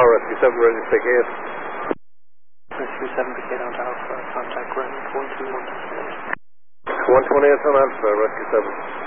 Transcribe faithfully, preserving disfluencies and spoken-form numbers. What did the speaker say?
Tower, Rescue seven, ready to take eight. Rescue seven, Big eight on Alpha, contact ground one two one two four. one twenty-eight on Alpha, Rescue seven.